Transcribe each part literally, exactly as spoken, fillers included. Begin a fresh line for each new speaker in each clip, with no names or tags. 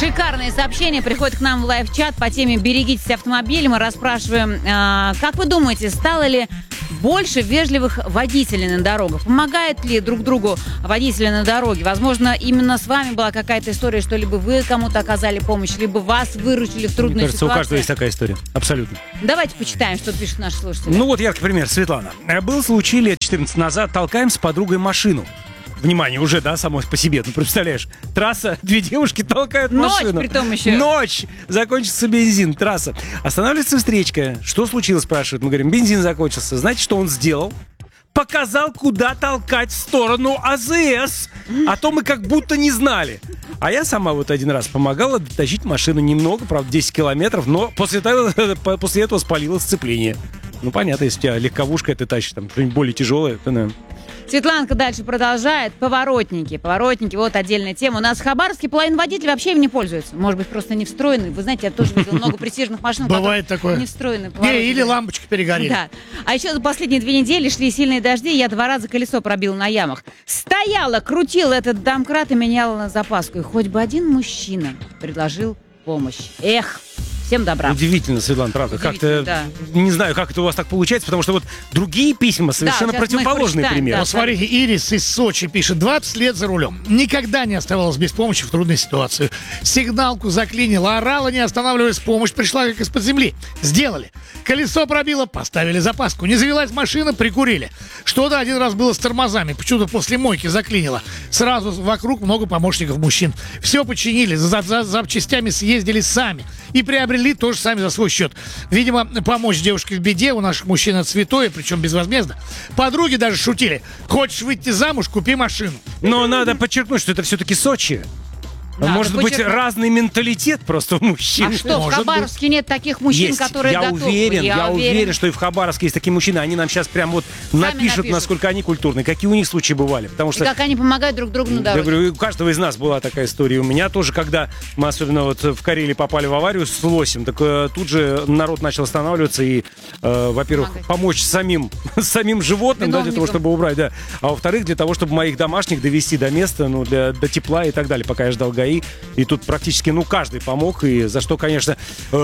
Шикарные сообщения приходят к нам в лайв-чат по теме «Берегитесь автомобиля». Мы расспрашиваем, э, как вы думаете, стало ли больше вежливых водителей на дорогах? Помогают ли друг другу водители на дороге? Возможно, именно с вами была какая-то история, что либо вы кому-то оказали помощь, либо вас выручили в трудной
Мне кажется,
ситуации.
у каждого есть такая история. Абсолютно.
Давайте почитаем, что пишут наши слушатели.
Ну вот яркий пример. Светлана. Был случай лет четырнадцать назад. Толкаем с подругой машину. Внимание, уже, да, само по себе. Ну, представляешь, трасса, две девушки толкают машину.
Ночь, притом еще.
Ночь! Закончится бензин, трасса. Останавливается встречка. Что случилось, спрашивает. Мы говорим, бензин закончился. Знаете, что он сделал? Показал, куда толкать в сторону АЗС. А то мы как будто не знали. А я сама вот один раз помогала дотащить машину немного, правда, десять километров, но после этого, после этого спалила сцепление. Ну, понятно, если у тебя легковушка, ты тащишь там что-нибудь более тяжелое, то, наверное.
Светланка дальше продолжает. Поворотники. Поворотники, вот отдельная тема. У нас в Хабаровске половина водителей вообще им не пользуются. Может быть, просто не встроены. Вы знаете, я тоже видела много престижных машин,
бывает такое.
Не встроены.
Не, или лампочки перегорели.
Да. А еще за последние две недели шли сильные дожди, и я два раза колесо пробила на ямах. Стояла, крутила этот домкрат и меняла на запаску. И хоть бы один мужчина предложил помощь. Эх! Всем добра.
Удивительно, Светлана, правда. Как-то,
да.
не знаю, как это у вас так получается, потому что вот другие письма совершенно
Да,
противоположные примеры.
Да,
Вот смотрите, Ирис из Сочи пишет. двадцать лет за рулем. Никогда не оставалась без помощи в трудной ситуации. Сигналку заклинила, орала, не останавливаясь, помощь пришла как из-под земли. Сделали. Колесо пробило, поставили запаску. Не завелась машина, прикурили. Что-то один раз было с тормозами. Почему-то после мойки заклинило. Сразу вокруг много помощников мужчин. Все починили, за, за запчастями съездили сами. И приобрели тоже сами за свой счет. Видимо, помочь девушке в беде у наших мужчин это святое, причем безвозмездно. Подруги даже шутили. Хочешь выйти замуж, купи машину.
Но надо подчеркнуть, что это все-таки Сочи.
Надо
Может быть,
подчеркнуть.
разный менталитет просто у мужчин.
А что, в
Может
Хабаровске нет таких мужчин,
Есть.
которые
я
готовы?
Уверен, я,
я
уверен, что и в Хабаровске есть такие мужчины. Они нам сейчас прям вот напишут,
напишут.
насколько они культурные, какие у них случаи бывали. Потому
И
что
как они помогают друг другу на
я
дороге.
говорю, у каждого из нас была такая история. У меня тоже, когда мы особенно вот в Карелии попали в аварию с лосем, так э, тут же народ начал останавливаться и, э, во-первых,
Помогать.
помочь самим, самим животным, да, для того,
Виновникам.
чтобы убрать, да. А во-вторых, для того, чтобы моих домашних довести до места, ну, для, до тепла и так далее, пока я ждал ГАИ. И тут практически, ну, каждый помог. И за что, конечно,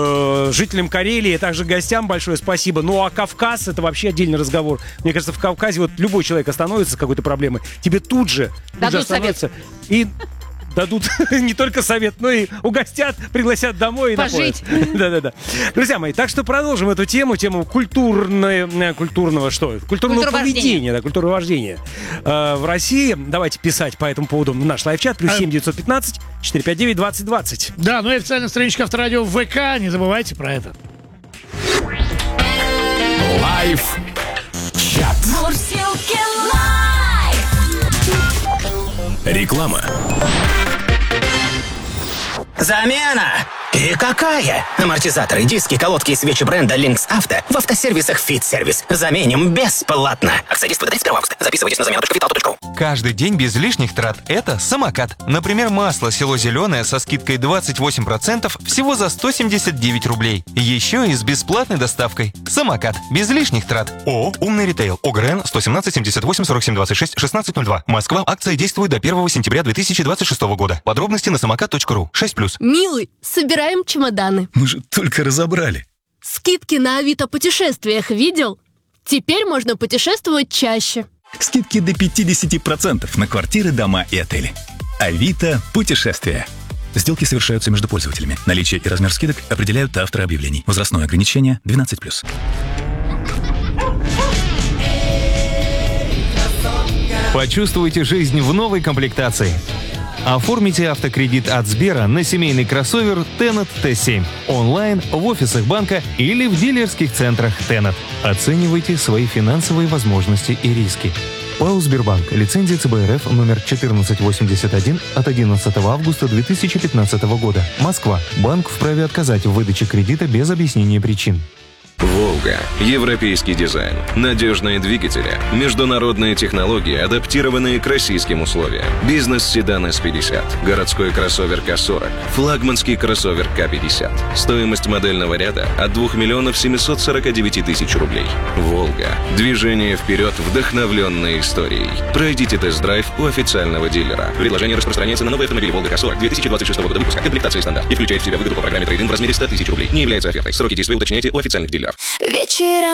э, жителям Карелии, а также гостям большое спасибо. Ну, а Кавказ — это вообще отдельный разговор. Мне кажется, в Кавказе вот любой человек остановится с какой-то проблемой, тебе тут же, тут
Дадут
же остановятся и дадут не только совет, но и угостят, пригласят домой и
Пожить.
напоят. Да-да-да. Друзья мои, так что продолжим эту тему, тему культурной, культурного что? Культурного
Культуровождения.
поведения, да, культуровождения э, в России. Давайте писать по этому поводу в наш лайв-чат. Плюс семь девятьсот пятнадцать четыреста пятьдесят девять двадцать двадцать.
Да, ну и официальная страничка Авторадио в ВК. Не забывайте про это.
Лайф чат.
Мурсилки лайф.
Реклама.
Замена! И какая? Амортизаторы, диски, колодки и свечи бренда Lynx Auto в автосервисах Fit Service. Заменим бесплатно. Акционист до тридцать первого августа. Записывайтесь на замену точка витал точка ру.
Каждый день без лишних трат – это самокат. Например, масло село зеленое со скидкой двадцать восемь процентов всего за сто семьдесят девять рублей. Еще и с бесплатной доставкой. Самокат. Без лишних трат. ООО «Умный ритейл». ОГРН сто семнадцать семьдесят восемь сорок семь двадцать шесть шестнадцать ноль два. Москва. Акция действует до первого сентября две тысячи двадцать шестого года. Подробности на самокат точка ру. шесть плюс.
Милый, собираем чемоданы.
Мы же только разобрали.
Скидки на Авито путешествиях видел? Теперь можно путешествовать чаще.
Скидки до пятьдесят процентов на квартиры, дома и отели. Авито путешествия. Сделки совершаются между пользователями. Наличие и размер скидок определяют авторы объявлений. Возрастное ограничение двенадцать плюс.
Почувствуйте жизнь в новой комплектации. Оформите автокредит от Сбера на семейный кроссовер Tenet Т семь. Онлайн, в офисах банка или в дилерских центрах Tenet. Оценивайте свои финансовые возможности и риски. ПАО «Сбербанк». Лицензия Ц Б Р Ф номер четырнадцать восемьдесят один от одиннадцатого августа две тысячи пятнадцатого года. Москва. Банк вправе отказать в выдаче кредита без объяснения причин.
Волга. Европейский дизайн. Надежные двигатели. Международные технологии, адаптированные к российским условиям. Бизнес-седан эс пятьдесят. Городской кроссовер ка сорок. Флагманский кроссовер ка пятьдесят. Стоимость модельного ряда от двух миллионов семисот сорока девяти тысяч рублей. Волга. Движение вперед, вдохновленной историей. Пройдите тест-драйв у официального дилера. Предложение распространяется на новый автомобиль Волга ка сорок две тысячи двадцать шестого года выпуска. Комплектация стандарт. И включает в себя выгоду по программе трейд-ин в размере ста тысяч рублей. Не является офертой. Сроки действия уточняйте у официальных дилеров.
Вечером